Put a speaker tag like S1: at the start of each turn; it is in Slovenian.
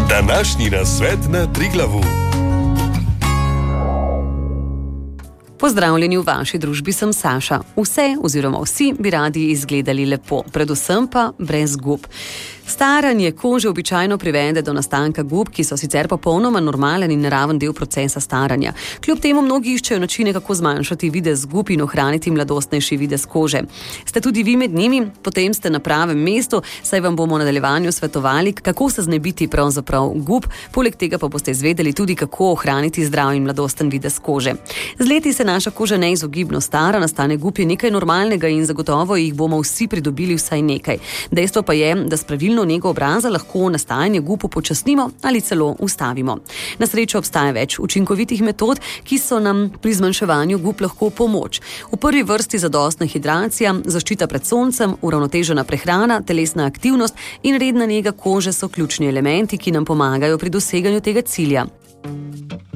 S1: Današnji nasvet na Triglavu.
S2: Pozdravljeni v vaši družbi, sem Saša. Vsi bi radi izgledali lepo, predvsem pa brez gub. Staranje kože običajno privede do nastanka gub, ki so sicer popolnoma normalen in naraven del procesa staranja. Kljub temu mnogi iščejo načine, kako zmanjšati videz gub in ohraniti mladostnejši videz kože. Ste tudi vi med njimi? Potem ste na pravem mestu, saj vam bomo v nadaljevanju svetovali, kako se znebiti pravzaprav gub. Poleg tega pa boste izvedeli tudi, kako ohraniti zdrav in mladosten videz kože. Z leti se naša koža neizogibno stara, nastane gub je nekaj normalnega in zagotovo jih bomo vsi pridobili vsaj nekaj. Dejstvo pa je, da s pravilno nego obraza lahko nastajanje gub upočasnimo ali celo ustavimo. Na srečo obstaja več učinkovitih metod, ki so nam pri zmanjševanju gub lahko pomoč. V prvi vrsti zadostna hidracija, zaščita pred soncem, uravnotežena prehrana, telesna aktivnost in redna nega kože so ključni elementi, ki nam pomagajo pri doseganju tega cilja.